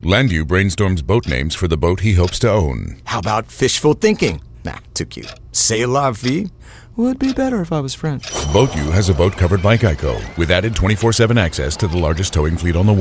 Landu brainstorms boat names for the boat he hopes to own. How about fishful thinking? Nah, too cute. C'est la vie? Would be better if I was French. Boat U has a boat covered by Geico with added 24/7 access to the largest towing fleet on the water.